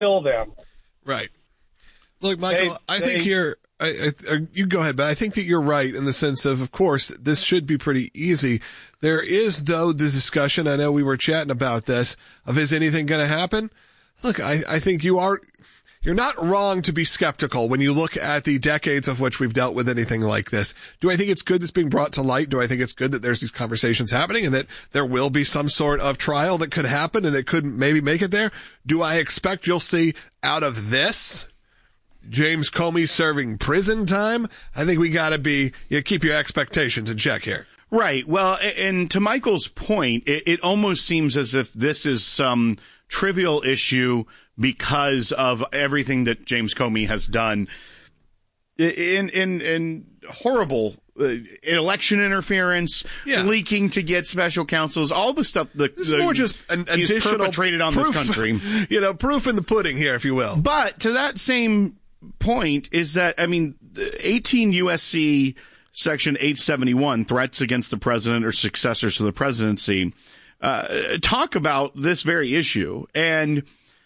kill them. Right. Look, Michael, I think here, you go ahead, but I think that you're right in the sense of course, this should be pretty easy. There is, though, the discussion, I know we were chatting about this, of is anything going to happen? Look, I think you're not wrong to be skeptical when you look at the decades of which we've dealt with anything like this. Do I think it's good that's being brought to light? Do I think it's good that there's these conversations happening and that there will be some sort of trial that could happen and it could maybe make it there? Do I expect you'll see out of this James Comey serving prison time? I think we got to keep your expectations in check here. Right. Well, and to Michael's point, it almost seems as if this is some trivial issue because of everything that James Comey has done in horrible election interference, leaking to get special counsels, all the stuff that it's more just an additional perpetrated on proof, this country. Proof in the pudding here, if you will. But to that same point is that, 18 USC Section 871, threats against the president or successors to the presidency, talk about this very issue. And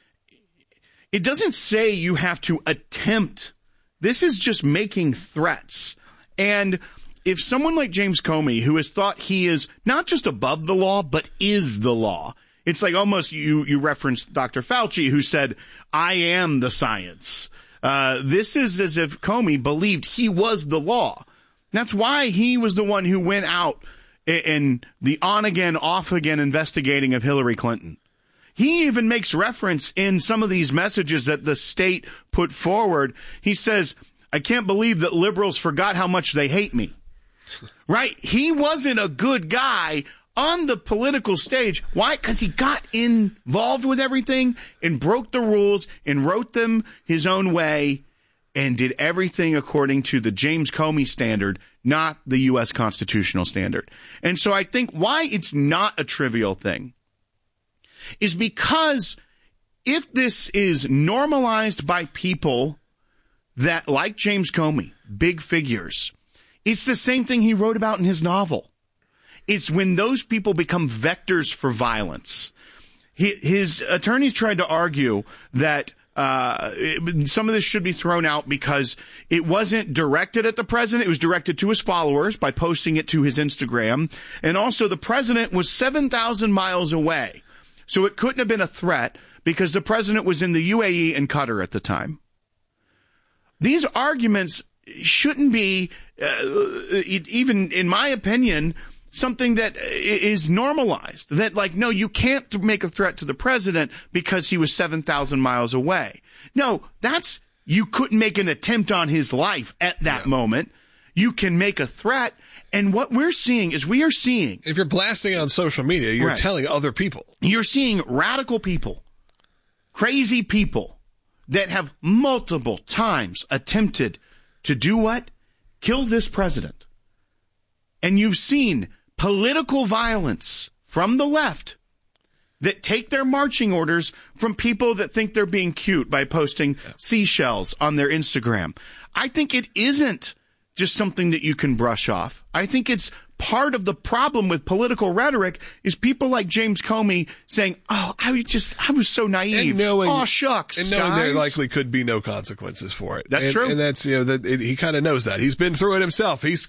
it doesn't say you have to attempt. This is just making threats. And if someone like James Comey, who has thought he is not just above the law, but is the law, it's like almost you referenced Dr. Fauci, who said, I am the science. This is as if Comey believed he was the law. That's why he was the one who went out in the on-again, off-again investigating of Hillary Clinton. He even makes reference in some of these messages that the state put forward. He says, I can't believe that liberals forgot how much they hate me. Right? He wasn't a good guy on the political stage. Why? Because he got involved with everything and broke the rules and wrote them his own way and did everything according to the James Comey standard, not the U.S. constitutional standard. And so I think why it's not a trivial thing is because if this is normalized by people that, like James Comey, big figures, it's the same thing he wrote about in his novel. It's when those people become vectors for violence. His attorneys tried to argue that some of this should be thrown out because it wasn't directed at the president. It was directed to his followers by posting it to his Instagram. And also the president was 7,000 miles away. So it couldn't have been a threat because the president was in the UAE and Qatar at the time. These arguments shouldn't be, even in my opinion, something that is normalized. That no, you can't make a threat to the president because he was 7,000 miles away. No, you couldn't make an attempt on his life at that moment. You can make a threat. And what we're seeing is if you're blasting on social media, you're telling other people. You're seeing radical people, crazy people that have multiple times attempted to do what? Kill this president. And you've seen political violence from the left that take their marching orders from people that think they're being cute by posting seashells on their Instagram. I think it isn't just something that you can brush off. I think it's part of the problem with political rhetoric is people like James Comey saying, I was so naive. Oh, shucks. And knowing there likely could be no consequences for it. That's true. And that's, he kind of knows that. He's been through it himself. He's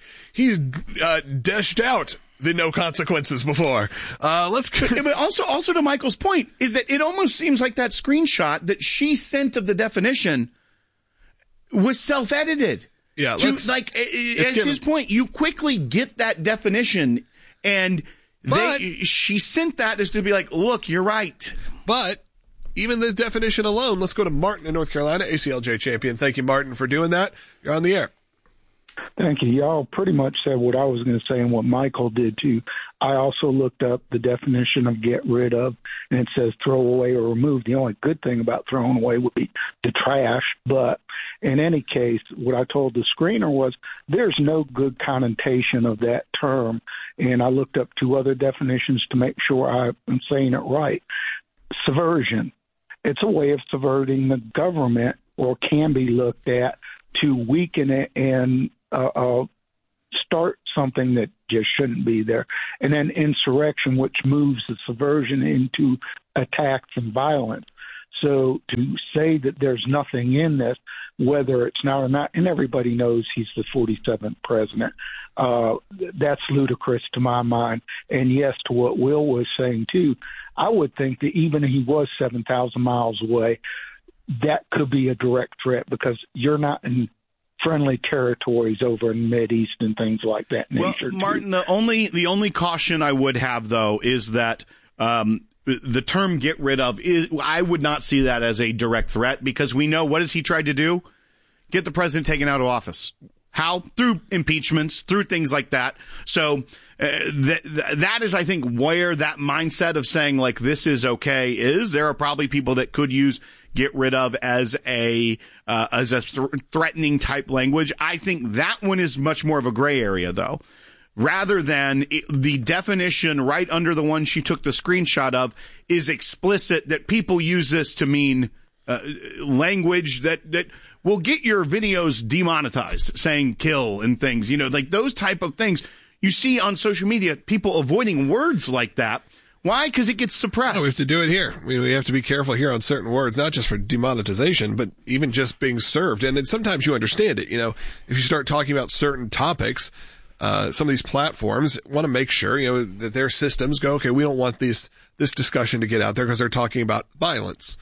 dished out the no consequences before. But also to Michael's point is that it almost seems like that screenshot that she sent of the definition was self-edited. Yeah, it's his point. You quickly get that definition, and she sent that as to be like, look, you're right. But even the definition alone, let's go to Martin in North Carolina, ACLJ champion. Thank you, Martin, for doing that. You're on the air. Thank you. Y'all pretty much said what I was going to say and what Michael did too. I also looked up the definition of get rid of, and it says throw away or remove. The only good thing about throwing away would be the trash. But in any case, what I told the screener was there's no good connotation of that term. And I looked up two other definitions to make sure I'm saying it right. Subversion. It's a way of subverting the government, or can be looked at to weaken it and start something that just shouldn't be there. And then insurrection, which moves the subversion into attacks and violence. So to say that there's nothing in this, whether it's now or not, and everybody knows he's the 47th president, that's ludicrous to my mind. And yes, to what Will was saying too, I would think that even if he was 7,000 miles away, that could be a direct threat because you're not in friendly territories over in the Mideast and things like that nature. Well, Martin, the only caution I would have, though, is that the term get rid of, I would not see that as a direct threat because we know what has he tried to do? Get the president taken out of office. How? Through impeachments, through things like that. So that is, I think, where that mindset of saying, like, this is okay is. There are probably people that could use get rid of as a threatening type language. I think that one is much more of a gray area, though. Rather than the definition right under the one she took the screenshot of is explicit that people use this to mean language that will get your videos demonetized, saying kill and things, like those type of things. You see on social media, people avoiding words like that. Why? Because it gets suppressed. No, we have to do it here. We have to be careful here on certain words, not just for demonetization, but even just being served. And sometimes you understand it. If you start talking about certain topics, some of these platforms want to make sure, that their systems go, okay, we don't want this discussion to get out there because they're talking about violence.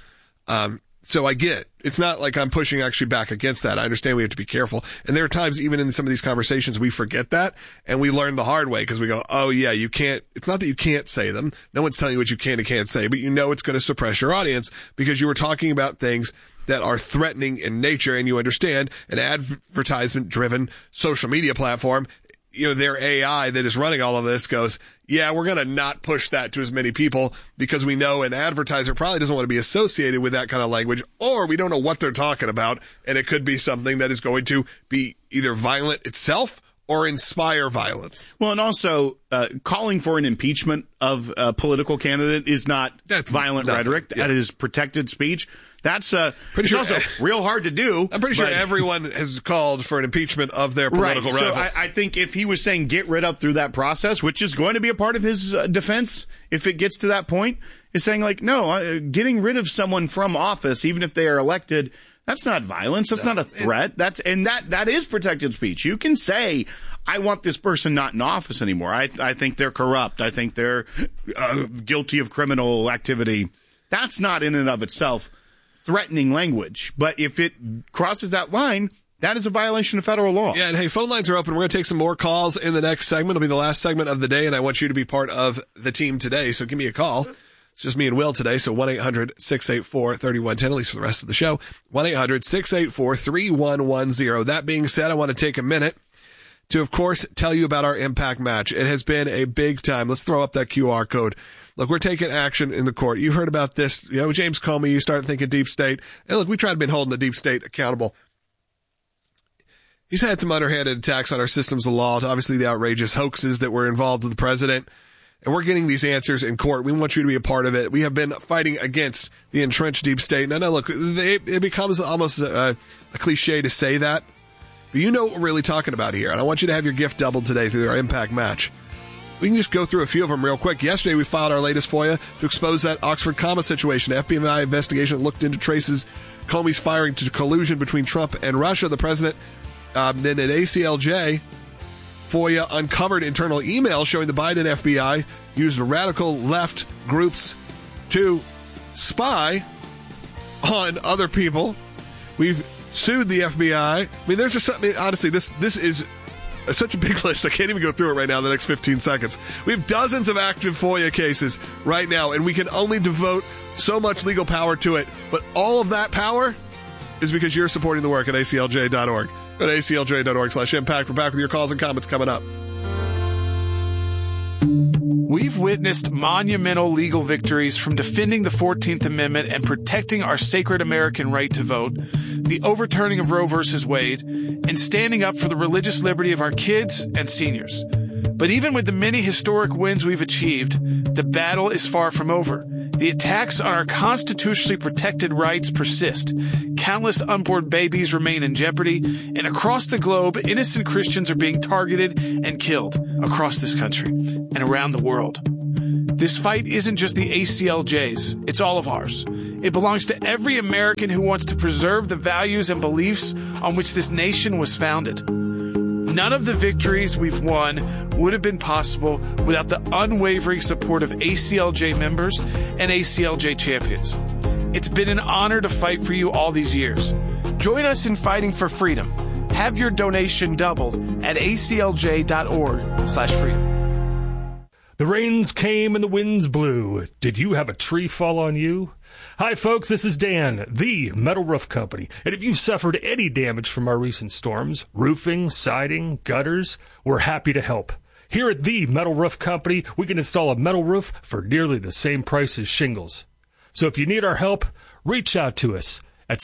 So I get it. It's not like I'm pushing actually back against that. I understand we have to be careful. And there are times even in some of these conversations we forget that and we learn the hard way because we go, oh yeah, you can't, it's not that you can't say them. No one's telling you what you can and can't say, but it's going to suppress your audience because you were talking about things that are threatening in nature and you understand an advertisement driven social media platform, their AI that is running all of this goes, yeah, we're going to not push that to as many people because we know an advertiser probably doesn't want to be associated with that kind of language, or we don't know what they're talking about, and it could be something that is going to be either violent itself or inspire violence. Well, and also calling for an impeachment of a political candidate is not violent rhetoric. Yeah. That is protected speech. That's it's also real hard to do. I'm pretty sure everyone has called for an impeachment of their political rival. So I think if he was saying get rid of through that process, which is going to be a part of his defense if it gets to that point, is saying like, no, getting rid of someone from office, even if they are elected, that's not violence. That's not a threat. That is protected speech. You can say, I want this person not in office anymore. I think they're corrupt. I think they're guilty of criminal activity. That's not in and of itself threatening language. But if it crosses that line, that is a violation of federal law. Yeah, and hey, phone lines are open. We're going to take some more calls in the next segment. It'll be the last segment of the day, and I want you to be part of the team today. So give me a call. It's just me and Will today, so 1-800-684-3110, at least for the rest of the show. 1-800-684-3110. That being said, I want to take a minute to, of course, tell you about our Impact Match. It has been a big time. Let's throw up that QR code. Look, we're taking action in the court. You've heard about this. James Comey, you start thinking deep state. And look, we try to be holding the deep state accountable. He's had some underhanded attacks on our systems of law, obviously the outrageous hoaxes that were involved with the president. And we're getting these answers in court. We want you to be a part of it. We have been fighting against the entrenched deep state. Now, look, it becomes almost a cliche to say that. But you know what we're really talking about here. And I want you to have your gift doubled today through our Impact Match. We can just go through a few of them real quick. Yesterday, we filed our latest FOIA to expose that Oxford comma situation. The FBI investigation looked into traces Comey's firing to collusion between Trump and Russia. The president, then at ACLJ, FOIA uncovered internal emails showing the Biden FBI used radical left groups to spy on other people. We've sued the FBI. I mean, there's just something, honestly, this is such a big list. I can't even go through it right now in the next 15 seconds. We have dozens of active FOIA cases right now, and we can only devote so much legal power to it. But all of that power is because you're supporting the work at aclj.org. Go to aclj.org/impact. We're back with your calls and comments coming up. We've witnessed monumental legal victories from defending the 14th Amendment and protecting our sacred American right to vote, the overturning of Roe v. Wade, and standing up for the religious liberty of our kids and seniors. But even with the many historic wins we've achieved, the battle is far from over. The attacks on our constitutionally protected rights persist. Countless unborn babies remain in jeopardy, and across the globe, innocent Christians are being targeted and killed across this country and around the world. This fight isn't just the ACLJ's, it's all of ours. It belongs to every American who wants to preserve the values and beliefs on which this nation was founded. None of the victories we've won would have been possible without the unwavering support of ACLJ members and ACLJ champions. It's been an honor to fight for you all these years. Join us in fighting for freedom. Have your donation doubled at aclj.org/freedom. The rains came and the winds blew. Did you have a tree fall on you? Hi, folks, this is Dan, the Metal Roof Company. And if you've suffered any damage from our recent storms, roofing, siding, gutters, we're happy to help. Here at the Metal Roof Company, we can install a metal roof for nearly the same price as shingles. So if you need our help, reach out to us at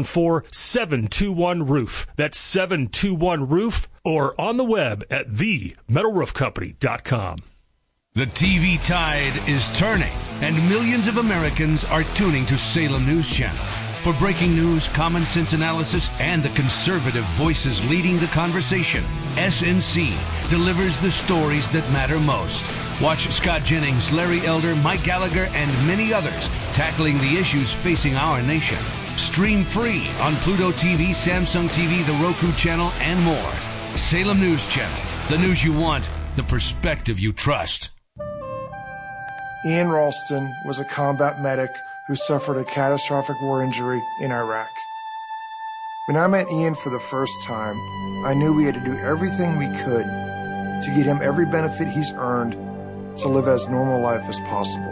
614-721-ROOF. That's 721-ROOF, or on the web at themetalroofcompany.com. The TV tide is turning, and millions of Americans are tuning to Salem News Channel. For breaking news, common sense analysis, and the conservative voices leading the conversation, SNC delivers the stories that matter most. Watch Scott Jennings, Larry Elder, Mike Gallagher, and many others tackling the issues facing our nation. Stream free on Pluto TV, Samsung TV, the Roku channel, and more. Salem News Channel. The news you want, the perspective you trust. Ian Ralston was a combat medic who suffered a catastrophic war injury in Iraq. When I met Ian for the first time, I knew we had to do everything we could to get him every benefit he's earned to live as normal life as possible.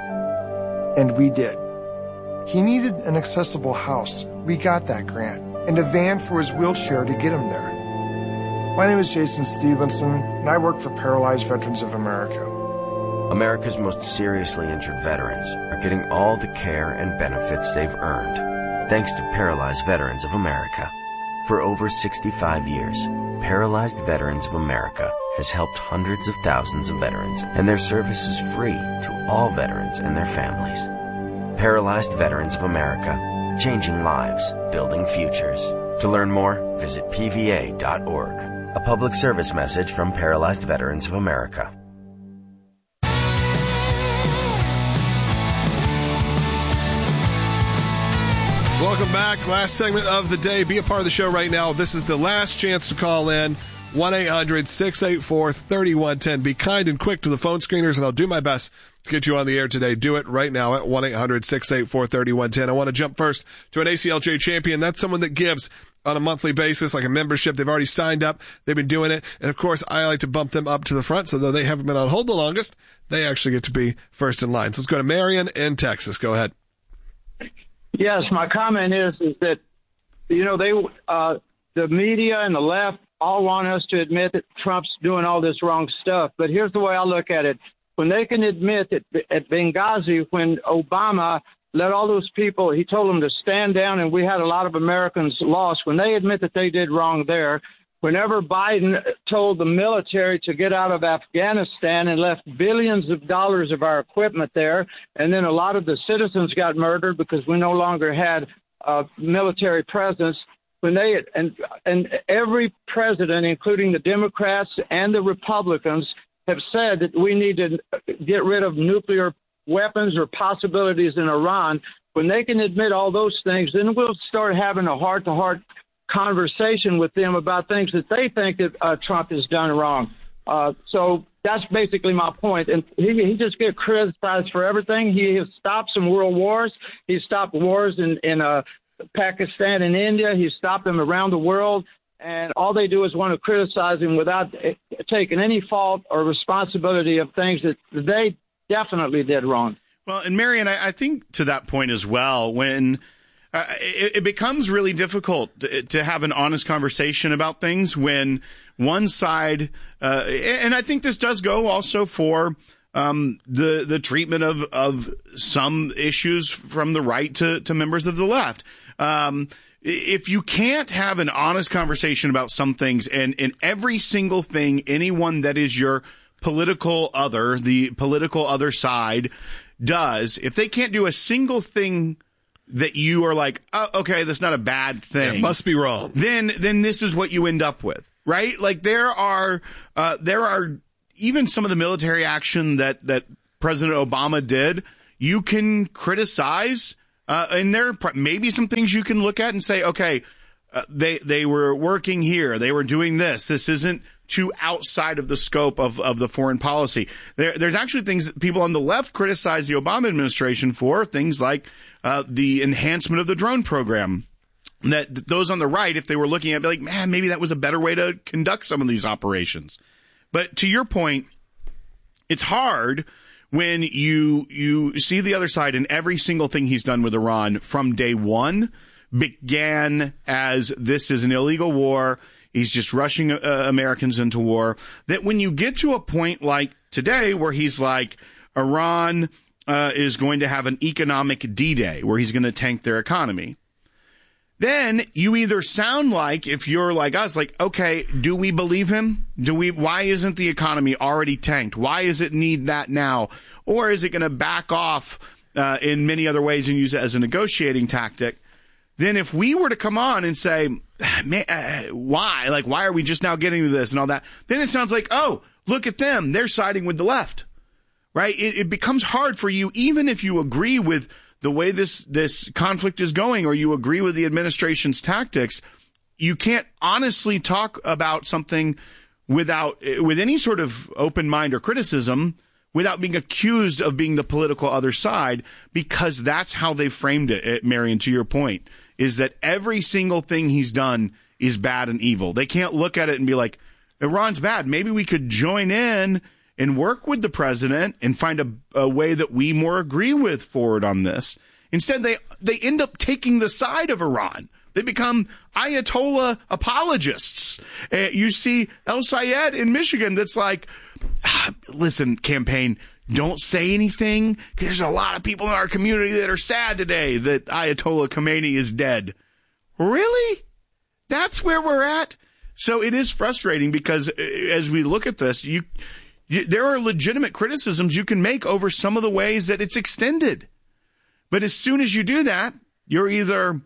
And we did. He needed an accessible house. We got that grant. And a van for his wheelchair to get him there. My name is Jason Stevenson, and I work for Paralyzed Veterans of America. America's most seriously injured veterans are getting all the care and benefits they've earned, thanks to Paralyzed Veterans of America. For over 65 years, Paralyzed Veterans of America has helped hundreds of thousands of veterans, and their service is free to all veterans and their families. Paralyzed Veterans of America, changing lives, building futures. To learn more, visit pva.org. A public service message from Paralyzed Veterans of America. Welcome back. Last segment of the day. Be a part of the show right now. This is the last chance to call in. 1-800-684-3110. Be kind and quick to the phone screeners, and I'll do my best to get you on the air today. Do it right now at 1-800-684-3110. I want to jump first to an ACLJ champion. That's someone that gives on a monthly basis, like a membership. They've already signed up. They've been doing it. And, of course, I like to bump them up to the front, so though they haven't been on hold the longest, they actually get to be first in line. So let's go to Marion in Texas. Go ahead. Yes, my comment is that, you know, the media and the left all want us to admit that Trump's doing all this wrong stuff. But here's the way I look at it. When they can admit that at Benghazi, when Obama let all those people, he told them to stand down, and we had a lot of Americans lost. When they admit that they did wrong there, whenever Biden told the military to get out of Afghanistan and left billions of dollars of our equipment there, and then a lot of the citizens got murdered because we no longer had military presence, when they and every president, including the Democrats and the Republicans, have said that we need to get rid of nuclear weapons or possibilities in Iran. When they can admit all those things, then we'll start having a heart-to-heart conversation with them about things that they think that Trump has done wrong. So that's basically my point. And he just gets criticized for everything. He has stopped some world wars. He stopped wars in Pakistan and India. He stopped them around the world. And all they do is want to criticize him without taking any fault or responsibility of things that they definitely did wrong. Well, and Marion, I think to that point as well, when it becomes really difficult to have an honest conversation about things when one side, and I think this does go also for the treatment of some issues from the right to members of the left. If you can't have an honest conversation about some things, and every single thing anyone that is your political other, the political other side does, if they can't do a single thing that you are like, oh, okay, that's not a bad thing. It must be wrong. Then this is what you end up with, right? Like there are even some of the military action that President Obama did. You can criticize And there may be some things you can look at and say, okay, they were working here. They were doing this. This isn't too outside of the scope of the foreign policy. There's actually things that people on the left criticize the Obama administration for, things like the enhancement of the drone program. That those on the right, if they were looking at it, be like, man, maybe that was a better way to conduct some of these operations. But to your point, it's hard when you see the other side, and every single thing he's done with Iran from day one began as this is an illegal war. He's just rushing Americans into war. That when you get to a point like today where he's like, Iran is going to have an economic D-Day where he's going to tank their economy, then you either sound like, if you're like us, like, okay, do we believe him? Why isn't the economy already tanked? Why does it need that now? Or is it going to back off in many other ways and use it as a negotiating tactic? Then if we were to come on and say, man, why? Like, why are we just now getting to this and all that? Then it sounds like, oh, look at them. They're siding with the left, right? It becomes hard for you, even if you agree with the way this conflict is going, or you agree with the administration's tactics. You can't honestly talk about something with any sort of open mind or criticism without being accused of being the political other side, because that's how they framed it, Marion, to your point, is that every single thing he's done is bad and evil. They can't look at it and be like, Iran's bad. Maybe we could join in and work with the president and find a way that we more agree with forward on this. Instead, they end up taking the side of Iran. They become Ayatollah apologists. You see El Sayed in Michigan that's like, listen, campaign, don't say anything, because there's a lot of people in our community that are sad today that Ayatollah Khomeini is dead. Really? That's where we're at? So it is frustrating, because as we look at this, there are legitimate criticisms you can make over some of the ways that it's extended. But as soon as you do that, you're either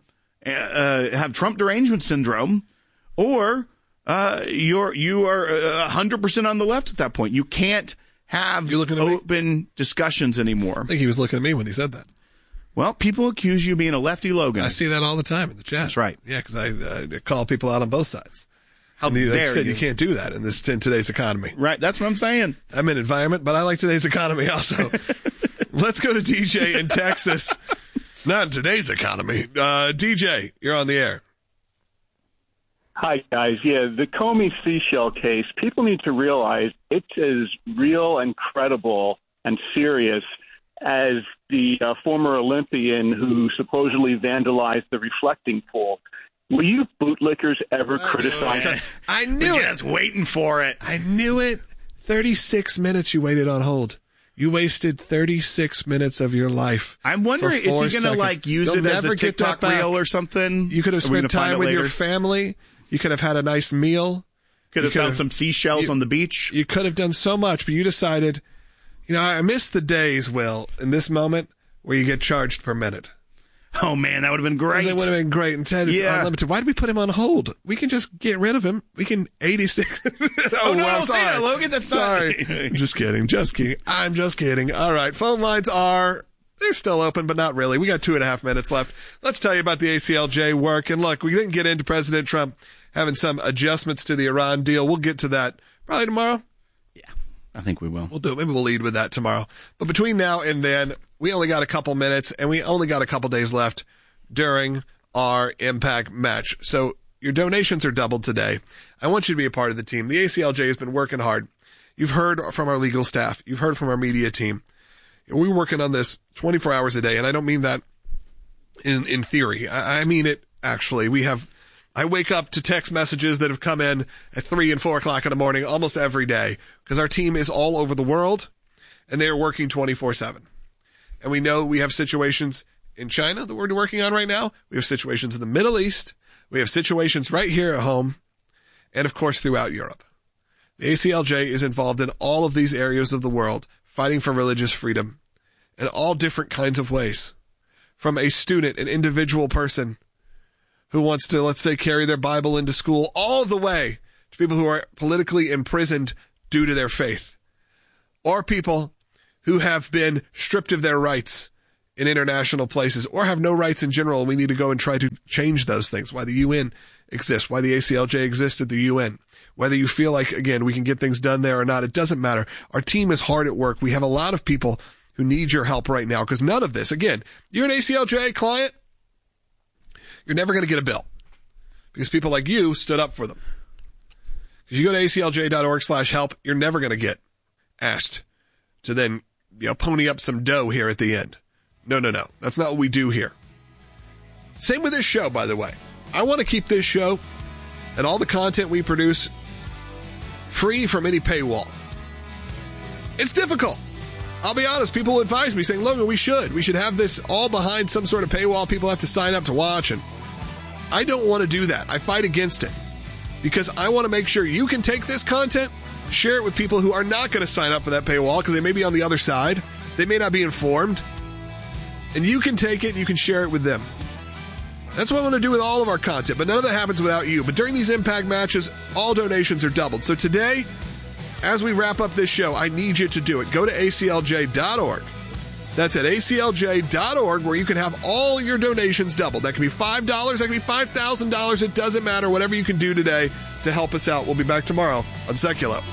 have Trump derangement syndrome, or you are 100% on the left at that point. You can't have open discussions anymore. I think he was looking at me when he said that. Well, people accuse you of being a lefty Logan. I see that all the time in the chat. That's right. Yeah, because I call people out on both sides. How like dare you said, you can't do that in today's economy. Right, that's what I'm saying. I'm in environment, but I like today's economy also. Let's go to DJ in Texas. Not in today's economy. DJ, you're on the air. Hi, guys. Yeah, the Comey seashell case, people need to realize it's as real and credible and serious as the former Olympian who supposedly vandalized the reflecting pool. Will you bootlickers ever criticize? I knew it. Just waiting for it. I knew it. 36 minutes you waited on hold. You wasted 36 minutes of your life. I'm wondering, is he going to use it as a TikTok reel or something? You could have spent time with your family. You could have had a nice meal. Could have found some seashells on the beach. You could have done so much, but you decided, I miss the days, Will, in this moment where you get charged per minute. Oh, man, that would have been great. That would have been great. Instead, it's unlimited. Why did we put him on hold? We can just get rid of him. We can 86. No, I'm sorry. That, Logan. That's sorry. Just kidding. I'm just kidding. All right. Phone lines they're still open, but not really. We got 2.5 minutes left. Let's tell you about the ACLJ work. And look, we didn't get into President Trump having some adjustments to the Iran deal. We'll get to that probably tomorrow. Yeah, I think we will. We'll do it. Maybe we'll lead with that tomorrow. But between now and then, we only got a couple minutes, and we only got a couple days left during our Impact match. So your donations are doubled today. I want you to be a part of the team. The ACLJ has been working hard. You've heard from our legal staff. You've heard from our media team. We're working on this 24 hours a day, and I don't mean that in theory. I mean it actually. I wake up to text messages that have come in at 3 and 4 o'clock in the morning almost every day, because our team is all over the world, and they are working 24/7. And we know we have situations in China that we're working on right now. We have situations in the Middle East. We have situations right here at home, and of course throughout Europe. The ACLJ is involved in all of these areas of the world, fighting for religious freedom in all different kinds of ways. From a student, an individual person who wants to, let's say, carry their Bible into school, all the way to people who are politically imprisoned due to their faith, or people who have been stripped of their rights in international places or have no rights in general, and we need to go and try to change those things, why the UN exists, why the ACLJ exists at the UN. Whether you feel like, again, we can get things done there or not, it doesn't matter. Our team is hard at work. We have a lot of people who need your help right now because none of this, again, you're an ACLJ client, you're never going to get a bill because people like you stood up for them. Because you go to aclj.org/help, you're never going to get asked to then, pony up some dough here at the end. No. That's not what we do here. Same with this show, by the way. I want to keep this show and all the content we produce free from any paywall. It's difficult. I'll be honest, people advise me saying, Logan, we should have this all behind some sort of paywall. People have to sign up to watch, and I don't want to do that. I fight against it because I want to make sure you can take this content, share it with people who are not going to sign up for that paywall because they may be on the other side. They may not be informed. And you can take it and you can share it with them. That's what I want to do with all of our content, but none of that happens without you. But during these impact matches, all donations are doubled. So today, as we wrap up this show, I need you to do it. Go to aclj.org. That's at aclj.org where you can have all your donations doubled. That can be $5, that can be $5,000. It doesn't matter. Whatever you can do today to help us out. We'll be back tomorrow on Seculo.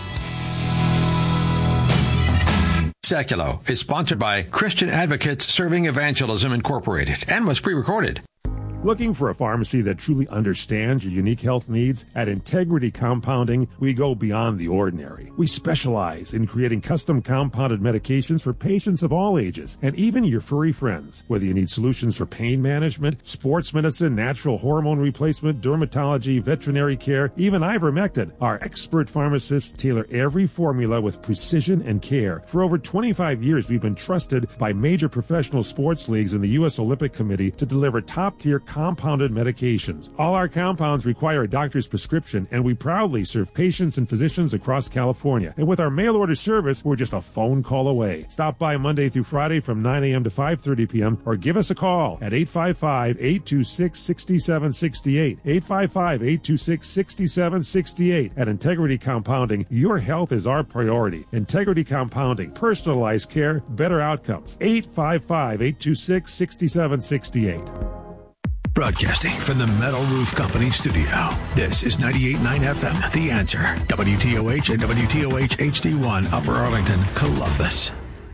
Seculo is sponsored by Christian Advocates Serving Evangelism Incorporated and was pre-recorded. Looking for a pharmacy that truly understands your unique health needs? At Integrity Compounding, we go beyond the ordinary. We specialize in creating custom compounded medications for patients of all ages, and even your furry friends. Whether you need solutions for pain management, sports medicine, natural hormone replacement, dermatology, veterinary care, even ivermectin, our expert pharmacists tailor every formula with precision and care. For over 25 years, we've been trusted by major professional sports leagues and the U.S. Olympic Committee to deliver top-tier compounded medications. All our compounds require a doctor's prescription, and we proudly serve patients and physicians across California. And with our mail-order service, we're just a phone call away. Stop by Monday through Friday from 9 a.m. to 5:30 p.m. or give us a call at 855-826-6768. 855-826-6768. At Integrity Compounding, your health is our priority. Integrity Compounding. Personalized care, better outcomes. 855-826-6768. Broadcasting from the Metal Roof Company studio. This is 98.9 FM, The Answer. WTOH and WTOH HD1, Upper Arlington, Columbus.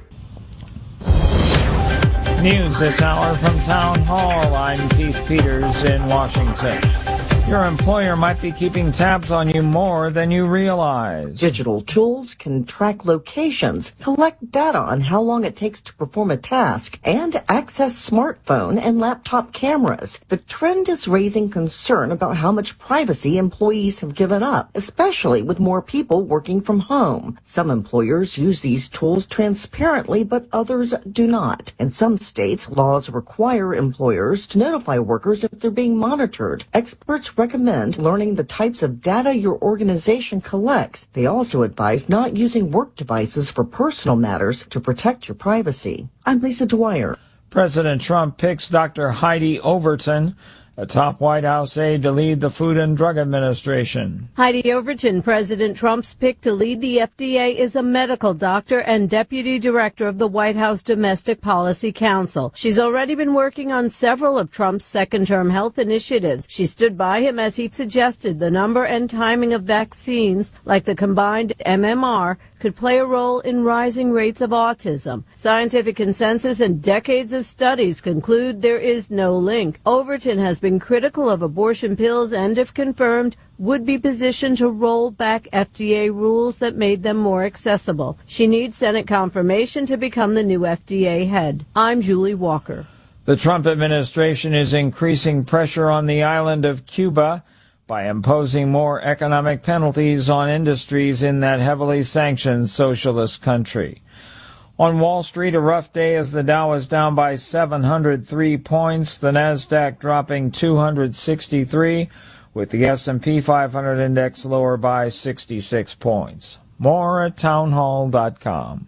News this hour from Town Hall. I'm Keith Peters in Washington. Your employer might be keeping tabs on you more than you realize. Digital tools can track locations, collect data on how long it takes to perform a task, and access smartphone and laptop cameras. The trend is raising concern about how much privacy employees have given up, especially with more people working from home. Some employers use these tools transparently, but others do not. In some states, laws require employers to notify workers if they're being monitored. Experts recommend learning the types of data your organization collects. They also advise not using work devices for personal matters to protect your privacy. I'm Lisa Dwyer. President Trump picks Dr. Heidi Overton, a top White House aide, to lead the Food and Drug Administration. Heidi Overton, President Trump's pick to lead the FDA, is a medical doctor and deputy director of the White House Domestic Policy Council. She's already been working on several of Trump's second-term health initiatives. She stood by him as he suggested the number and timing of vaccines, like the combined MMR, could play a role in rising rates of autism. Scientific consensus and decades of studies conclude there is no link. Overton has been critical of abortion pills and, if confirmed, would be positioned to roll back FDA rules that made them more accessible. She needs Senate confirmation to become the new FDA head. I'm Julie Walker. The Trump administration is increasing pressure on the island of Cuba by imposing more economic penalties on industries in that heavily sanctioned socialist country. On Wall Street, a rough day as the Dow is down by 703 points, the Nasdaq dropping 263, with the S&P 500 index lower by 66 points. More at townhall.com.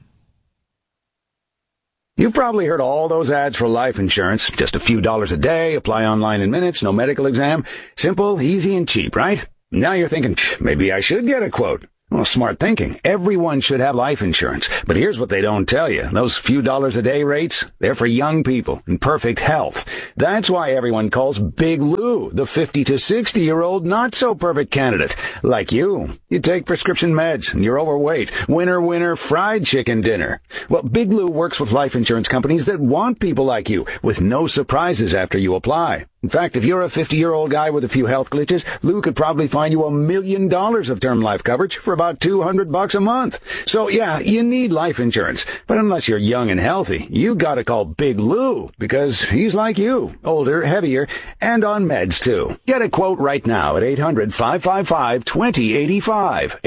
You've probably heard all those ads for life insurance. Just a few dollars a day, apply online in minutes, no medical exam. Simple, easy, and cheap, right? Now you're thinking, maybe I should get a quote. Well, smart thinking. Everyone should have life insurance. But here's what they don't tell you. Those few dollars a day rates, they're for young people in perfect health. That's why everyone calls Big Lou the 50 to 60-year-old not-so-perfect candidate. Like you. You take prescription meds and you're overweight. Winner, fried chicken dinner. Well, Big Lou works with life insurance companies that want people like you with no surprises after you apply. In fact, if you're a 50-year-old guy with a few health glitches, Lou could probably find you $1 million of term life coverage for about $200 a month. So yeah, you need life insurance. But unless you're young and healthy, you gotta call Big Lou because he's like you, older, heavier, and on meds too. Get a quote right now at 800-555-2085,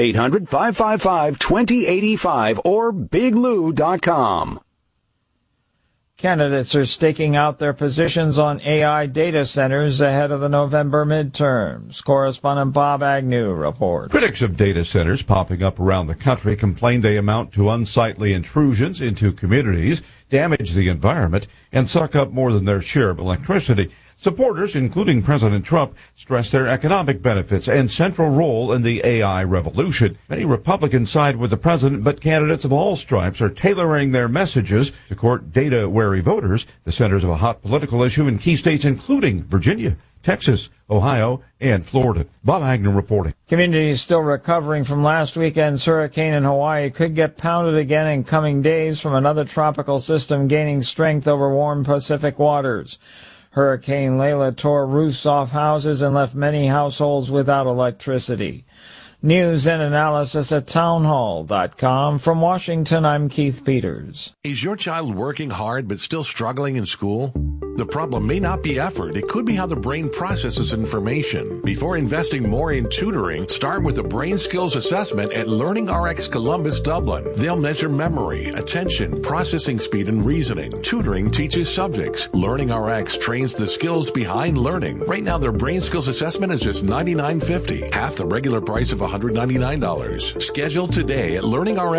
800-555-2085, or biglou.com. Candidates are staking out their positions on AI data centers ahead of the November midterms. Correspondent Bob Agnew reports. Critics of data centers popping up around the country complain they amount to unsightly intrusions into communities, damage the environment, and suck up more than their share of electricity. Supporters, including President Trump, stress their economic benefits and central role in the AI revolution. Many Republicans side with the president, but candidates of all stripes are tailoring their messages to court data-wary voters, the centers of a hot political issue in key states including Virginia, Texas, Ohio, and Florida. Bob Agnew reporting. Communities still recovering from last weekend's hurricane in Hawaii could get pounded again in coming days from another tropical system gaining strength over warm Pacific waters. Hurricane Layla tore roofs off houses and left many households without electricity. News and analysis at townhall.com. From Washington, I'm Keith Peters. Is your child working hard but still struggling in school? The problem may not be effort. It could be how the brain processes information. Before investing more in tutoring, start with a brain skills assessment at LearningRx Columbus, Dublin. They'll measure memory, attention, processing speed, and reasoning. Tutoring teaches subjects. LearningRx trains the skills behind learning. Right now, their brain skills assessment is just $99.50, half the regular price of $199. Schedule today at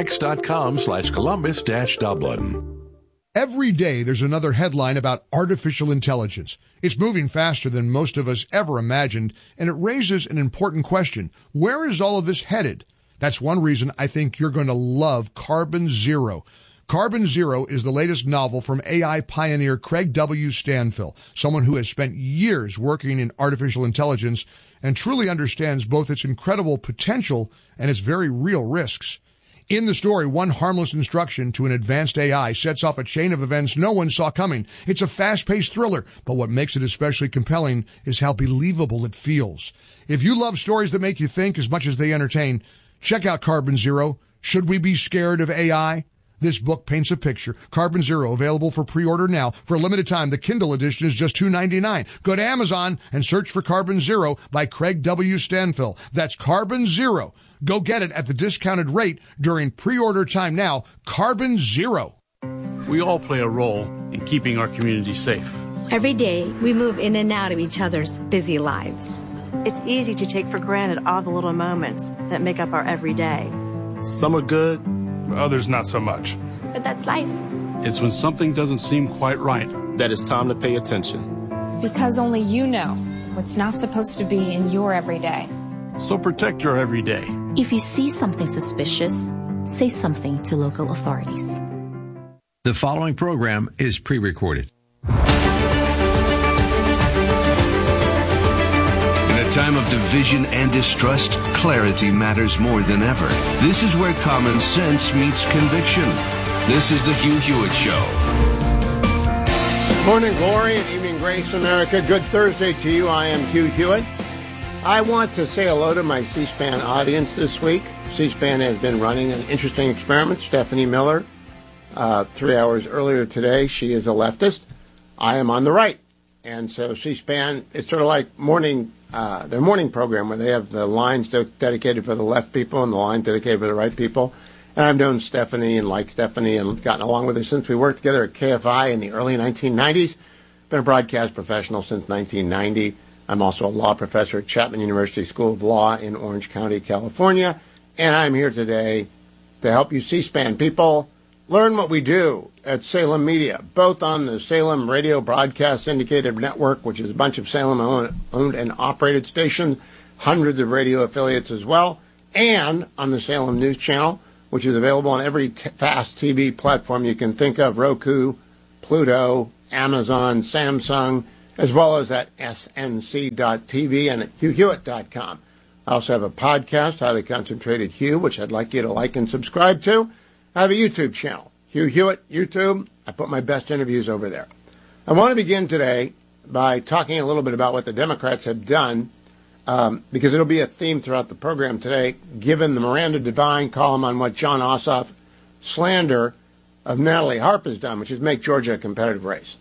learningrx.com/Columbus-Dublin. Every day there's another headline about artificial intelligence. It's moving faster than most of us ever imagined, and it raises an important question. Where is all of this headed? That's one reason I think you're going to love Carbon Zero. Carbon Zero is the latest novel from AI pioneer Craig W. Stanfill, someone who has spent years working in artificial intelligence and truly understands both its incredible potential and its very real risks. In the story, one harmless instruction to an advanced AI sets off a chain of events no one saw coming. It's a fast-paced thriller, but what makes it especially compelling is how believable it feels. If you love stories that make you think as much as they entertain, check out Carbon Zero. Should we be scared of AI? This book paints a picture. Carbon Zero, available for pre-order now. For a limited time, the Kindle edition is just $2.99. Go to Amazon and search for Carbon Zero by Craig W. Stanfill. That's Carbon Zero. Go get it at the discounted rate during pre-order time now. Carbon Zero. We all play a role in keeping our community safe. Every day, we move in and out of each other's busy lives. It's easy to take for granted all the little moments that make up our everyday. Some are good, others not so much. But that's life. It's when something doesn't seem quite right that it's time to pay attention. Because only you know what's not supposed to be in your everyday. So protect your everyday. If you see something suspicious, say something to local authorities. The following program is pre-recorded. In a time of division and distrust, clarity matters more than ever. This is where common sense meets conviction. This is the Hugh Hewitt Show. Morning glory and evening grace, America. Good Thursday to you. I am Hugh Hewitt. I want to say hello to my C-SPAN audience this week. C-SPAN has been running an interesting experiment. Stephanie Miller, 3 hours earlier today, she is a leftist. I am on the right. And so C-SPAN, it's sort of like their morning program where they have the lines dedicated for the left people and the lines dedicated for the right people. And I've known Stephanie and liked Stephanie and gotten along with her since we worked together at KFI in the early 1990s. Been a broadcast professional since 1990. I'm also a law professor at Chapman University School of Law in Orange County, California. And I'm here today to help you C-SPAN people learn what we do at Salem Media, both on the Salem Radio Broadcast Syndicated Network, which is a bunch of Salem-owned and operated stations, hundreds of radio affiliates as well, and on the Salem News Channel, which is available on every fast TV platform you can think of, Roku, Pluto, Amazon, Samsung, as well as at snc.tv and at hughhewitt.com. I also have a podcast, Highly Concentrated Hugh, which I'd like you to like and subscribe to. I have a YouTube channel, Hugh Hewitt, YouTube. I put my best interviews over there. I want to begin today by talking a little bit about what the Democrats have done, because it'll be a theme throughout the program today, given the Miranda Devine column on what Jon Ossoff slander of Natalie Harp has done, which is make Georgia a competitive race.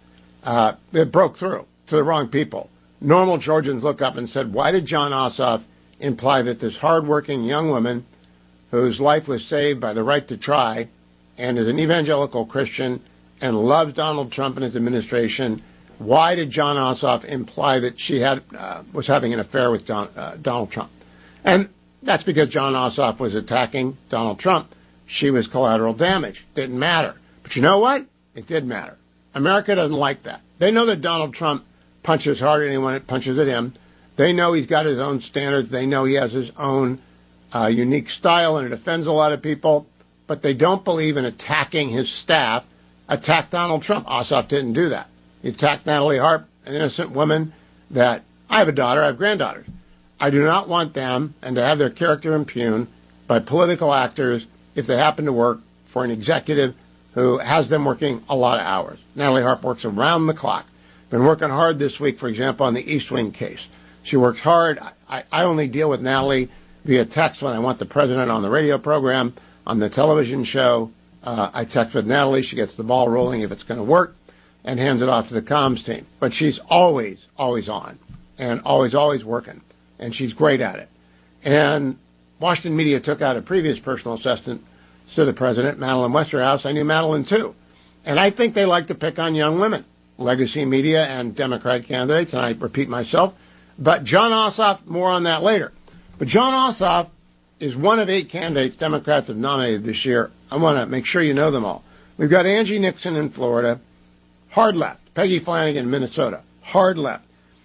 It broke through to the wrong people. Normal Georgians look up and said, why did Jon Ossoff imply that this hardworking young woman whose life was saved by the right to try and is an evangelical Christian and loves Donald Trump and his administration, why did Jon Ossoff imply that she was having an affair with Donald Trump? And that's because Jon Ossoff was attacking Donald Trump. She was collateral damage. Didn't matter. But you know what? It did matter. America doesn't like that. They know that Donald Trump punches harder than anyone that punches at him. They know he's got his own standards. They know he has his own unique style, and it offends a lot of people. But they don't believe in attacking his staff. Attack Donald Trump. Ossoff didn't do that. He attacked Natalie Harp, an innocent woman that, I have a daughter, I have granddaughters. I do not want them and to have their character impugned by political actors if they happen to work for an executive who has them working a lot of hours. Natalie Harp works around the clock. Been working hard this week, for example, on the East Wing case. She works hard. I only deal with Natalie via text when I want the president on the radio program, on the television show. I text with Natalie. She gets the ball rolling if it's going to work and hands it off to the comms team. But she's always, always on and always, always working. And she's great at it. And Washington Media took out a previous personal assistant to the president, Madeline Westerhouse. I knew Madeline, too. And I think they like to pick on young women, legacy media and Democrat candidates, and I repeat myself. But Jon Ossoff, more on that later. But Jon Ossoff is one of 8 candidates Democrats have nominated this year. I want to make sure you know them all. We've got Angie Nixon in Florida, hard left. Peggy Flanagan in Minnesota, hard left.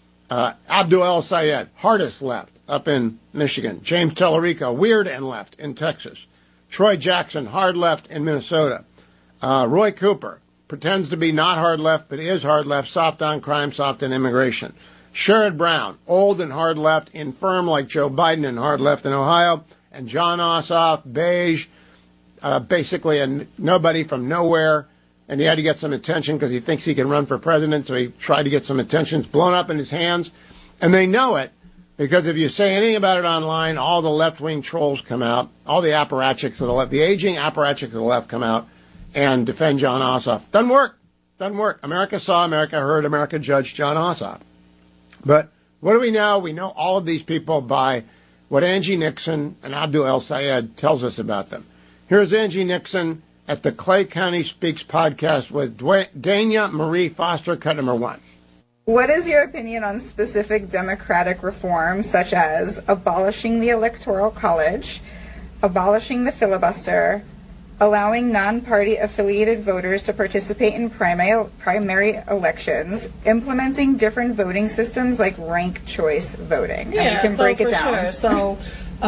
Abdul El Sayed, hardest left, up in Michigan. James Tellerico, weird and left in Texas. Troy Jackson, hard left in Minnesota. Roy Cooper, pretends to be not hard left, but is hard left, soft on crime, soft on immigration. Sherrod Brown, old and hard left, infirm like Joe Biden and hard left in Ohio. And Jon Ossoff, beige, basically a nobody from nowhere. And he had to get some attention because he thinks he can run for president, so he tried to get some attention. It's blown up in his hands. And they know it because if you say anything about it online, all the left-wing trolls come out, all the apparatchiks of the left, the aging apparatchiks of the left come out and defend Jon Ossoff. Doesn't work. Doesn't work. America saw, America heard, America judged Jon Ossoff. But what do we know? We know all of these people by what Angie Nixon and Abdul El Sayed tells us about them. Here's Angie Nixon at the Clay County Speaks podcast with Dania Marie Foster, cut number 1. What is your opinion on specific democratic reforms such as abolishing the Electoral College, abolishing the filibuster, allowing non-party affiliated voters to participate in primary elections, implementing different voting systems like ranked choice voting? Yeah, and you can break it down. Sure.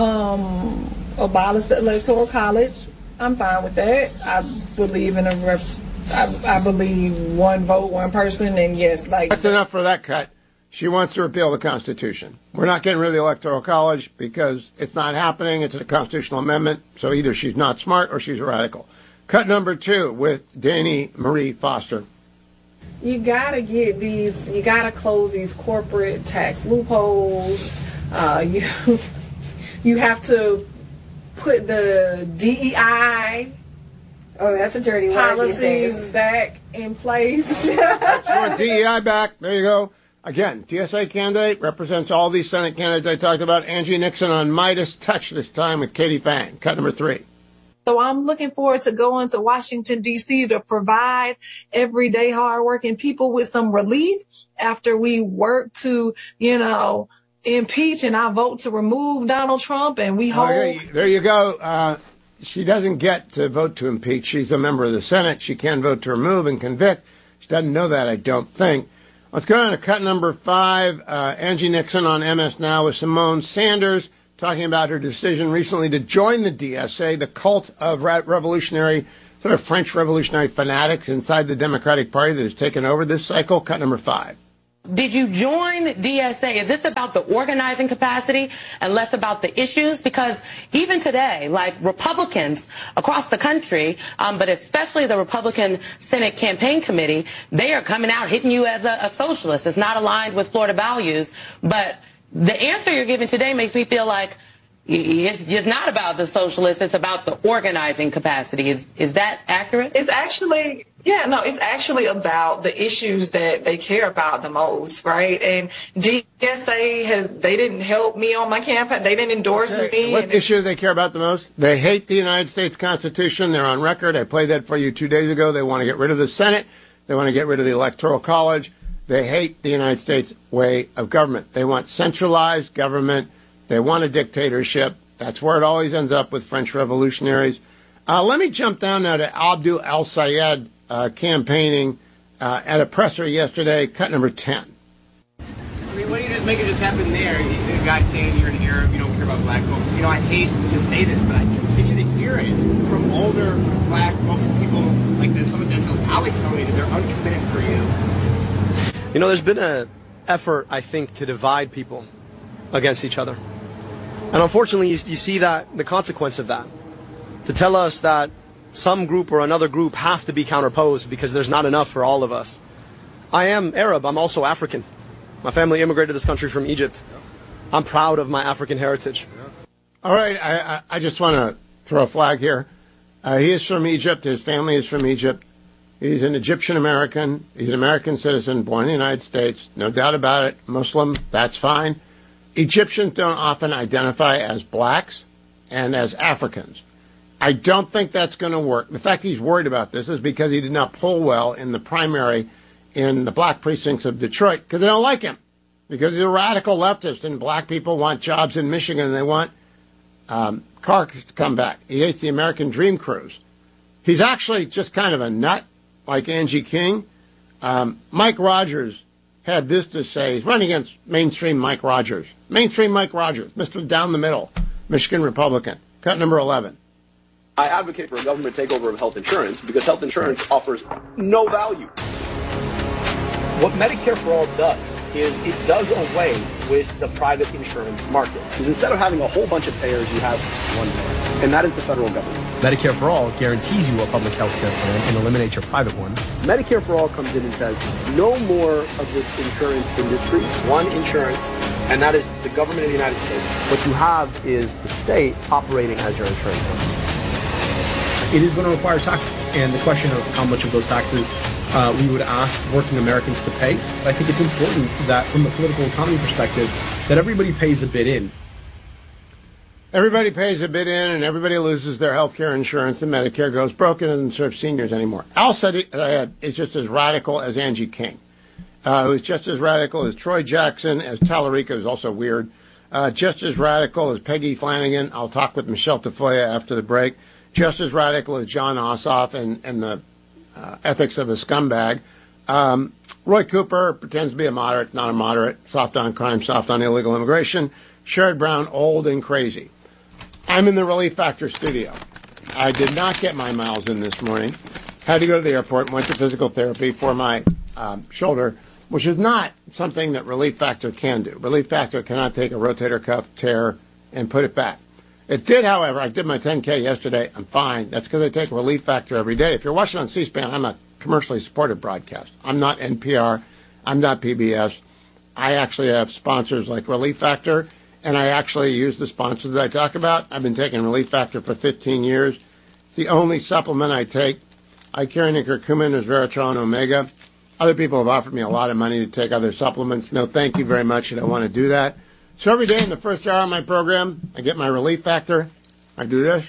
So, abolish the Electoral College. I'm fine with that. I believe in I believe one vote, one person, and yes, like that's enough for that cut. She wants to repeal the Constitution. We're not getting rid of the Electoral College because it's not happening. It's a constitutional amendment. So either she's not smart or she's a radical. Cut number 2 with Dania Marie Foster. You gotta get these. You gotta close these corporate tax loopholes. You have to put the DEI. Oh, that's a dirty word. Policies back in place. That's your DEI back. There you go. Again, TSA candidate represents all these Senate candidates I talked about. Angie Nixon on Midas Touch this time with Katie Fang. Cut number 3. So I'm looking forward to going to Washington, D.C. to provide everyday hardworking people with some relief after we work to, impeach and I vote to remove Donald Trump and we hold. Okay, there you go. She doesn't get to vote to impeach. She's a member of the Senate. She can vote to remove and convict. She doesn't know that, I don't think. Let's go on to cut number 5. Angie Nixon on MS Now with Simone Sanders talking about her decision recently to join the DSA, the cult of revolutionary, sort of French revolutionary fanatics inside the Democratic Party that has taken over this cycle. Cut number 5. Did you join DSA? Is this about the organizing capacity and less about the issues? Because even today, like Republicans across the country, but especially the Republican Senate Campaign Committee, they are coming out hitting you as a socialist. It's not aligned with Florida values. But the answer you're giving today makes me feel like it's just not about the socialists. It's about the organizing capacity. Is that accurate? It's actually... Yeah, no, it's actually about the issues that they care about the most, right? And DSA they didn't help me on my campaign. They didn't endorse me. What issue do they care about the most? They hate the United States Constitution. They're on record. I played that for you 2 days ago. They want to get rid of the Senate. They want to get rid of the Electoral College. They hate the United States way of government. They want centralized government. They want a dictatorship. That's where it always ends up with French revolutionaries. Let me jump down now to Abdul al-Sayed, campaigning at a presser yesterday, cut number 10. I mean, why don't you just make it just happen there? The guy saying you're an Arab, you don't care about black folks. You know, I hate to say this, but I continue to hear it from older black folks and people like this. Some of Denzel's colleagues telling me that they're uncommitted for you. You know, there's been an effort, I think, to divide people against each other. And unfortunately, you see that the consequence of that. To tell us that some group or another group have to be counterposed because there's not enough for all of us. I am Arab. I'm also African. My family immigrated to this country from Egypt. I'm proud of my African heritage. All right. I just want to throw a flag here. He is from Egypt. His family is from Egypt. He's an Egyptian American. He's an American citizen born in the United States. No doubt about it. Muslim. That's fine. Egyptians don't often identify as blacks and as Africans. I don't think that's going to work. The fact he's worried about this is because he did not poll well in the primary in the black precincts of Detroit because they don't like him. Because he's a radical leftist and black people want jobs in Michigan and they want cars to come back. He hates the American Dream Cruise. He's actually just kind of a nut like Angie King. Mike Rogers had this to say. He's running against mainstream Mike Rogers. Mainstream Mike Rogers, Mr. Down the Middle, Michigan Republican. Cut number 11. I advocate for a government takeover of health insurance because health insurance offers no value. What Medicare for All does is it does away with the private insurance market. Because instead of having a whole bunch of payers, you have one payer, and that is the federal government. Medicare for All guarantees you a public health care plan and eliminates your private one. Medicare for All comes in and says, no more of this insurance industry, one insurance, and that is the government of the United States. What you have is the state operating as your insurance company. It is going to require taxes, and the question of how much of those taxes we would ask working Americans to pay. But I think it's important that from the political economy perspective, that everybody pays a bit in. Everybody pays a bit in, and everybody loses their health care insurance, and Medicare goes broke and doesn't serve seniors anymore. Al Said is just as radical as Angie King, who's just as radical as Troy Jackson, as Tallarico, who's also weird, just as radical as Peggy Flanagan. I'll talk with Michelle Tafoya after the break. Just as radical as John Ossoff and the ethics of a scumbag. Roy Cooper pretends to be a moderate, not a moderate, soft on crime, soft on illegal immigration. Sherrod Brown, old and crazy. I'm in the Relief Factor studio. I did not get my miles in this morning. Had to go to the airport and went to physical therapy for my shoulder, which is not something that Relief Factor can do. Relief Factor cannot take a rotator cuff tear and put it back. It did, however. I did my 10K yesterday. I'm fine. That's because I take Relief Factor every day. If you're watching on C-SPAN, I'm a commercially supported broadcast. I'm not NPR. I'm not PBS. I actually have sponsors like Relief Factor, and I actually use the sponsors that I talk about. I've been taking Relief Factor for 15 years. It's the only supplement I take. I carry curcumin, resveratrol, and omega. Other people have offered me a lot of money to take other supplements. No, thank you very much. I don't want to do that. So every day in the first hour of my program, I get my Relief Factor. I do this.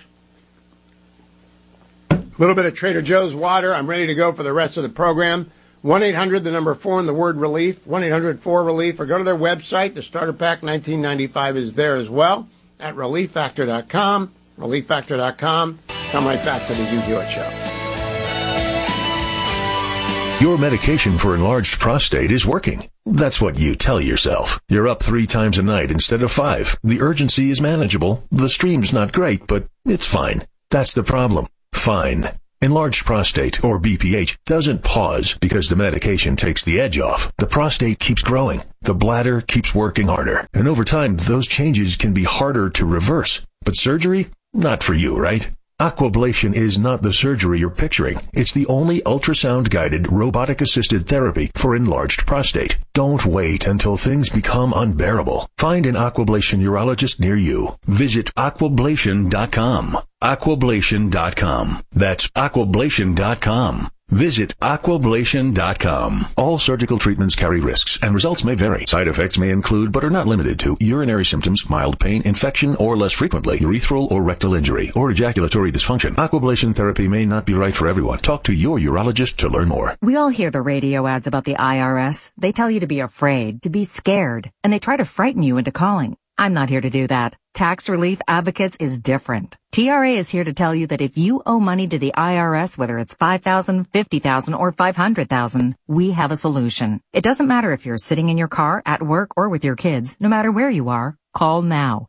A little bit of Trader Joe's water. I'm ready to go for the rest of the program. 1-800, the number 4 and the word relief. 1-800-4RELIEF. Or go to their website. The Starter Pack 1995 is there as well at ReliefFactor.com. ReliefFactor.com. Come right back to the Hugh Hewitt Show. Your medication for enlarged prostate is working. That's what you tell yourself. You're up 3 times a night instead of 5. The urgency is manageable. The stream's not great, but it's fine. That's the problem. Fine. Enlarged prostate, or BPH, doesn't pause because the medication takes the edge off. The prostate keeps growing. The bladder keeps working harder. And over time, those changes can be harder to reverse. But surgery? Not for you, right? Aquablation is not the surgery you're picturing. It's the only ultrasound-guided, robotic-assisted therapy for enlarged prostate. Don't wait until things become unbearable. Find an Aquablation urologist near you. Visit aquablation.com. Aquablation.com. That's aquablation.com. Visit aquablation.com. All surgical treatments carry risks, and results may vary. Side effects may include, but are not limited to, urinary symptoms, mild pain, infection, or less frequently, urethral or rectal injury, or ejaculatory dysfunction. Aquablation therapy may not be right for everyone. Talk to your urologist to learn more. We all hear the radio ads about the IRS. They tell you to be afraid, to be scared, and they try to frighten you into calling. I'm not here to do that. Tax Relief Advocates is different. TRA is here to tell you that if you owe money to the IRS, whether it's $5,000, $50,000, or $500,000, we have a solution. It doesn't matter if you're sitting in your car, at work, or with your kids. No matter where you are, call now.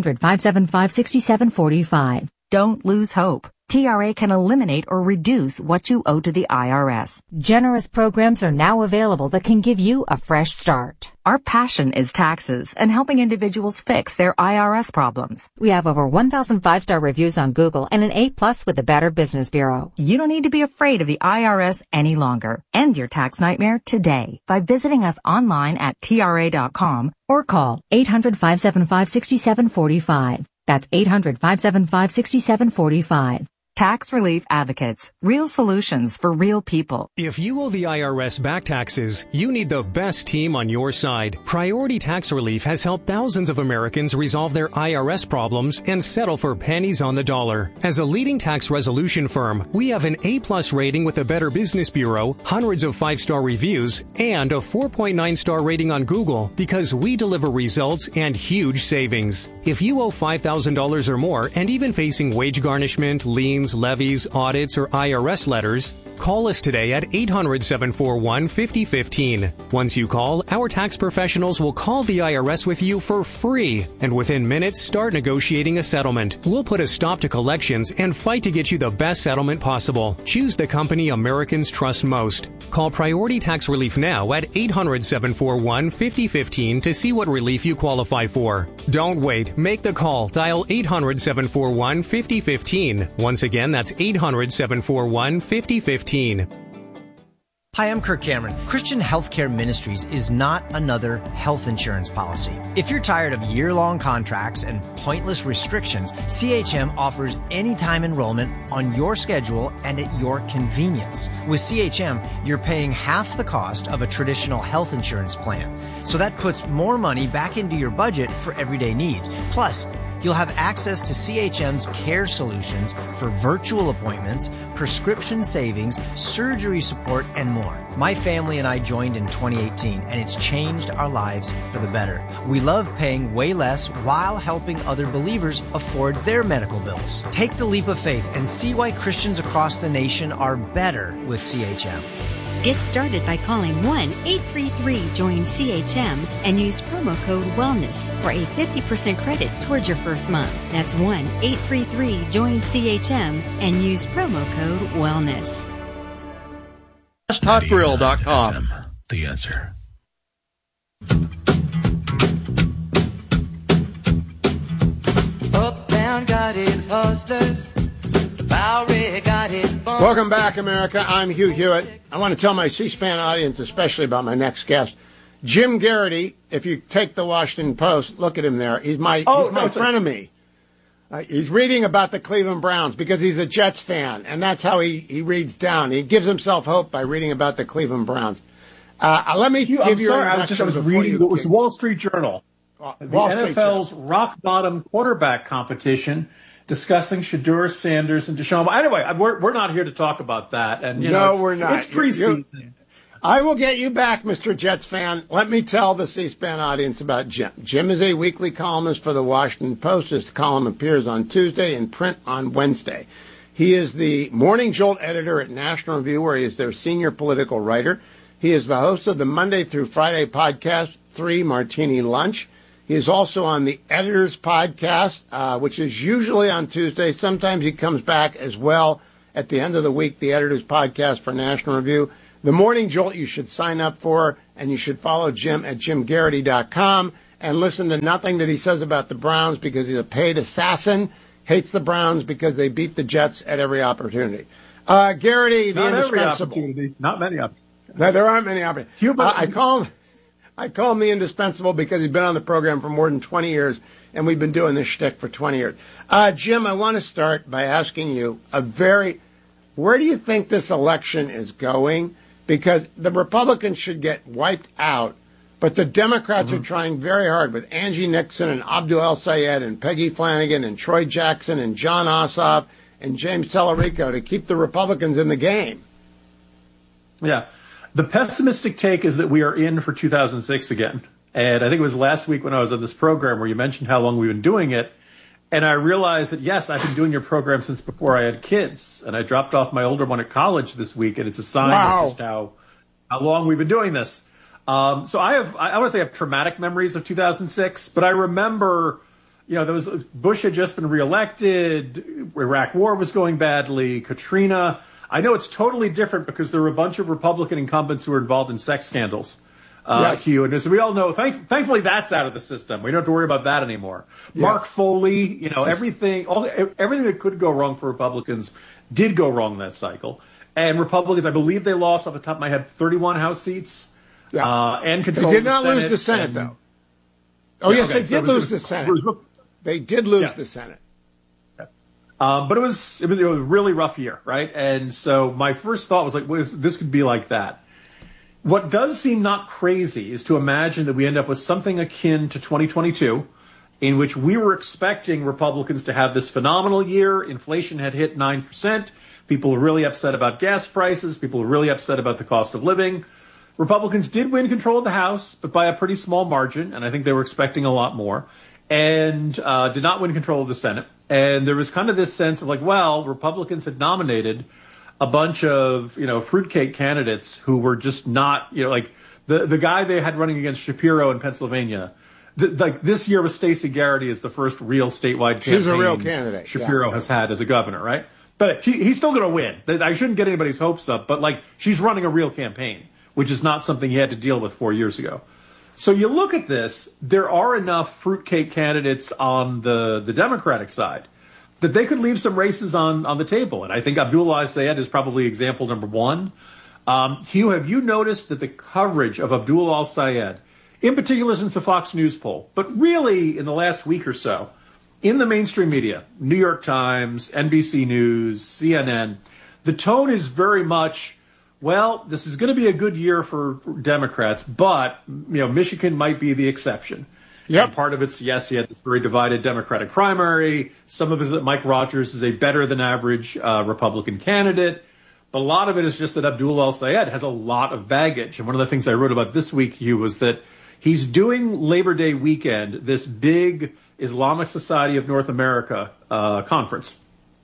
800-575-6745. Don't lose hope. TRA can eliminate or reduce what you owe to the IRS. Generous programs are now available that can give you a fresh start. Our passion is taxes and helping individuals fix their IRS problems. We have over 1,000 5-star reviews on Google and an A+ with the Better Business Bureau. You don't need to be afraid of the IRS any longer. End your tax nightmare today by visiting us online at TRA.com or call 800-575-6745. That's 800-575-6745. Tax Relief Advocates. Real solutions for real people. If you owe the IRS back taxes, you need the best team on your side. Priority Tax Relief has helped thousands of Americans resolve their IRS problems and settle for pennies on the dollar. As a leading tax resolution firm, we have an A+ rating with the Better Business Bureau, hundreds of 5-star reviews, and a 4.9-star rating on Google because we deliver results and huge savings. If you owe $5,000 or more and even facing wage garnishment, liens, levies, audits, or IRS letters, call us today at 800-741-5015. Once you call, our tax professionals will call the IRS with you for free, and within minutes start negotiating a settlement. We'll put a stop to collections and fight to get you the best settlement possible. Choose the company Americans trust most. Call Priority Tax Relief now at 800-741-5015 to see what relief you qualify for. Don't wait. Make the call. Dial 800-741-5015. Once again, that's 800-741-5015. Hi, I'm Kirk Cameron. Christian Healthcare Ministries is not another health insurance policy. If you're tired of year-long contracts and pointless restrictions, CHM offers anytime enrollment on your schedule and at your convenience. With CHM, you're paying half the cost of a traditional health insurance plan. So that puts more money back into your budget for everyday needs. Plus, you'll have access to CHM's care solutions for virtual appointments, prescription savings, surgery support, and more. My family and I joined in 2018, and it's changed our lives for the better. We love paying way less while helping other believers afford their medical bills. Take the leap of faith and see why Christians across the nation are better with CHM. Get started by calling 1-833-JOIN-CHM and use promo code WELLNESS for a 50% credit towards your first month. That's 1-833-JOIN-CHM and use promo code WELLNESS. HotGrill.com. The answer. Up, down, got its hustlers. Welcome back, America. I'm Hugh Hewitt. I want to tell my C-SPAN audience, especially about my next guest, Jim Garrity. If you take the Washington Post, look at him there. He's my frenemy. He's reading about the Cleveland Browns because he's a Jets fan, and that's how he reads down. He gives himself hope by reading about the Cleveland Browns. Let me give you an introduction. I was reading. It was Wall Street Journal. NFL's rock bottom quarterback competition, discussing Shedeur Sanders and Deshaun. Anyway, we're not here to talk about that. And we're not. It's preseason. I will get you back, Mr. Jets fan. Let me tell the C-SPAN audience about Jim. Jim is a weekly columnist for the Washington Post. His column appears on Tuesday and print on Wednesday. He is the Morning Jolt editor at National Review, where he is their senior political writer. He is the host of the Monday through Friday podcast, 3 Martini Lunch. He is also on the Editors Podcast, which is usually on Tuesday. Sometimes he comes back as well at the end of the week, the Editors Podcast for National Review. The Morning Jolt you should sign up for, and you should follow Jim at jimgarrity.com and listen to nothing that he says about the Browns because he's a paid assassin. Hates the Browns because they beat the Jets at every opportunity. Garrity, the indispensable. Not many opportunities. No, there aren't many opportunities. I call him the indispensable because he's been on the program for more than 20 years, and we've been doing this shtick for 20 years. Jim, I want to start by asking you where do you think this election is going? Because the Republicans should get wiped out, but the Democrats are trying very hard with Angie Nixon and Abdul El-Sayed and Peggy Flanagan and Troy Jackson and John Ossoff and James Tallarico to keep the Republicans in the game. Yeah. The pessimistic take is that we are in for 2006 again. And I think it was last week when I was on this program where you mentioned how long we've been doing it. And I realized that, yes, I've been doing your program since before I had kids. And I dropped off my older one at college this week, and it's a sign of just how long we've been doing this. So I want to say I have traumatic memories of 2006, but I remember, Bush had just been reelected, Iraq War was going badly, Katrina. I know it's totally different because there were a bunch of Republican incumbents who were involved in sex scandals. Yes. Hugh, and as we all know, thankfully that's out of the system. We don't have to worry about that anymore. Yes. Mark Foley, everything that could go wrong for Republicans did go wrong in that cycle. And Republicans, I believe they lost off the top of my head 31 House seats. Yeah. And control they did not lose the Senate, though. Oh, yes, they did lose the Senate. They did lose the Senate. But it was a really rough year, right? And so my first thought was like, this could be like that. What does seem not crazy is to imagine that we end up with something akin to 2022, in which we were expecting Republicans to have this phenomenal year. Inflation had hit 9%. People were really upset about gas prices. People were really upset about the cost of living. Republicans did win control of the House, but by a pretty small margin, and I think they were expecting a lot more, and did not win control of the Senate. And there was kind of this sense of like, well, Republicans had nominated a bunch of, fruitcake candidates who were just not, like the guy they had running against Shapiro in Pennsylvania. This year with Stacey Garrity is the first real statewide campaign she's a real candidate. Shapiro has had as a governor, right? But he's still going to win. I shouldn't get anybody's hopes up, but she's running a real campaign, which is not something he had to deal with 4 years ago. So you look at this, there are enough fruitcake candidates on the Democratic side that they could leave some races on the table. And I think Abdul El-Sayed is probably example number one. Hugh, have you noticed that the coverage of Abdul El-Sayed, in particular since the Fox News poll, but really in the last week or so, in the mainstream media, New York Times, NBC News, CNN, the tone is very much, well, this is going to be a good year for Democrats, but Michigan might be the exception. Yep. And part of it's, yes, he had this very divided Democratic primary. Some of it is that Mike Rogers is a better than average Republican candidate. But a lot of it is just that Abdul El-Sayed has a lot of baggage. And one of the things I wrote about this week, Hugh, was that he's doing Labor Day weekend, this big Islamic Society of North America conference.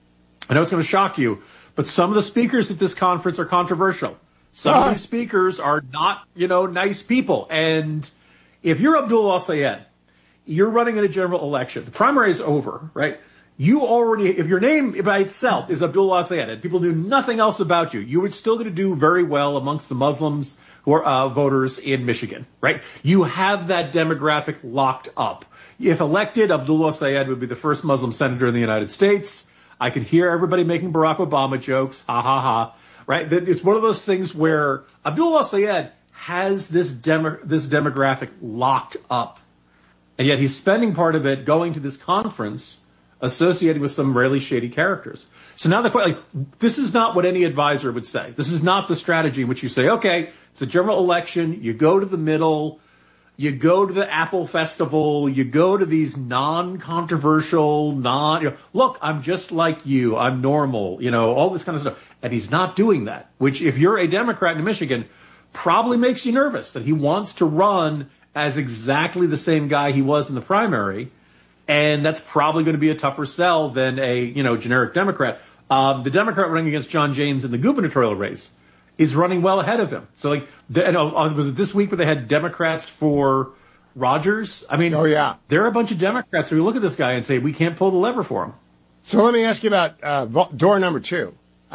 I know it's going to shock you, but some of the speakers at this conference are controversial. Some of these speakers are not, nice people. And if you're Abdul El-Sayed, you're running in a general election. The primary is over, right? You already, if your name by itself is Abdul El-Sayed and people knew nothing else about you, you would still going to do very well amongst the Muslims who are voters in Michigan, right? You have that demographic locked up. If elected, Abdul El-Sayed would be the first Muslim senator in the United States. I could hear everybody making Barack Obama jokes, ha ha ha, right? It's one of those things where Abdul El-Sayed has this demographic locked up. And yet he's spending part of it going to this conference associated with some really shady characters. So now this is not what any advisor would say. This is not the strategy in which you say, okay, it's a general election. You go to the middle. You go to the Apple Festival. You go to these non-controversial, look, I'm just like you. I'm normal, all this kind of stuff. And he's not doing that, which if you're a Democrat in Michigan, probably makes you nervous that he wants to run as exactly the same guy he was in the primary. And that's probably going to be a tougher sell than a, generic Democrat. The Democrat running against John James in the gubernatorial race is running well ahead of him. So, like, was it this week where they had Democrats for Rogers? I mean, there are a bunch of Democrats who look at this guy and say, we can't pull the lever for him. So let me ask you about door number 2,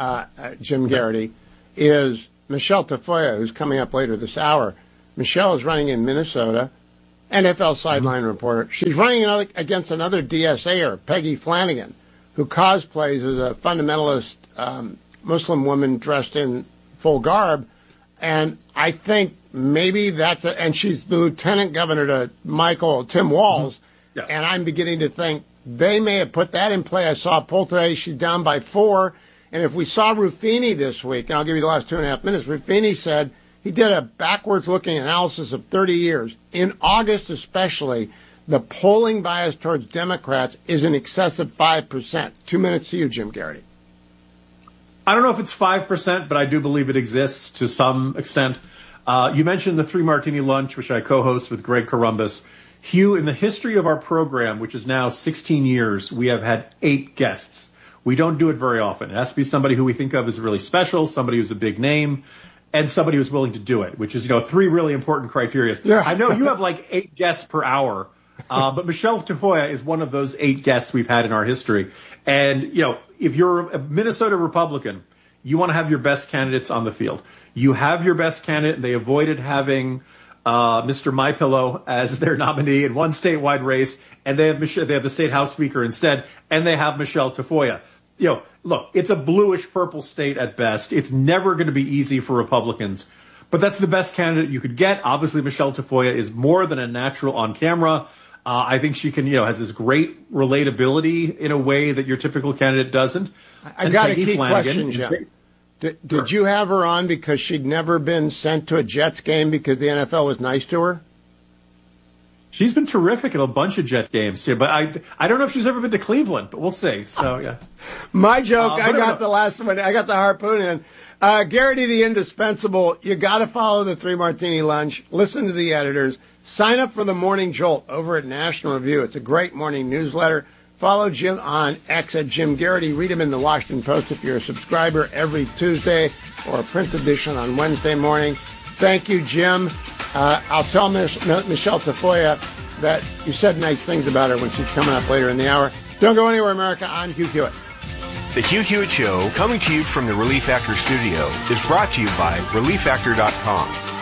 Jim Garrity, is Michelle Tafoya, who's coming up later this hour. Michelle is running in Minnesota, NFL sideline reporter. She's running against another DSAer, Peggy Flanagan, who cosplays as a fundamentalist Muslim woman dressed in full garb. And I think maybe and she's the lieutenant governor to Tim Walz. Yeah. And I'm beginning to think they may have put that in play. I saw a poll today. She's down by 4. And if we saw Ruffini this week, and I'll give you the last 2.5 minutes, Ruffini said he did a backwards-looking analysis of 30 years. In August especially, the polling bias towards Democrats is in excess of 5%. 2 minutes to you, Jim Garrity. I don't know if it's 5%, but I do believe it exists to some extent. You mentioned the 3 Martini Lunch, which I co-host with Greg Corombos. Hugh, in the history of our program, which is now 16 years, we have had 8 guests. We don't do it very often. It has to be somebody who we think of as really special, somebody who's a big name, and somebody who's willing to do it, which is, 3 really important criteria. Yeah. I know you have like 8 guests per hour, but Michelle Tafoya is one of those 8 guests we've had in our history. And, if you're a Minnesota Republican, you want to have your best candidates on the field. You have your best candidate, and they avoided having Mr. MyPillow as their nominee in one statewide race, and they have the state house speaker instead, and they have Michelle Tafoya. Look, it's a bluish-purple state at best. It's never going to be easy for Republicans, but that's the best candidate you could get. Obviously, Michelle Tafoya is more than a natural on camera. I think she can, has this great relatability in a way that your typical candidate doesn't. I got a key question, Jim. Did you have her on because she'd never been sent to a Jets game because the NFL was nice to her? She's been terrific at a bunch of Jet games, but I don't know if she's ever been to Cleveland, but we'll see. So, yeah. My joke, I got the last one. I got the harpoon in. Garrity, the indispensable. You got to follow the 3 Martini Lunch. Listen to the editors. Sign up for the Morning Jolt over at National Review. It's a great morning newsletter. Follow Jim on X at Jim Garrity. Read him in the Washington Post if you're a subscriber every Tuesday, or a print edition on Wednesday morning. Thank you, Jim. I'll tell Michelle Tafoya that you said nice things about her when she's coming up later in the hour. Don't go anywhere, America. I'm Hugh Hewitt. The Hugh Hewitt Show, coming to you from the Relief Factor studio, is brought to you by ReliefFactor.com.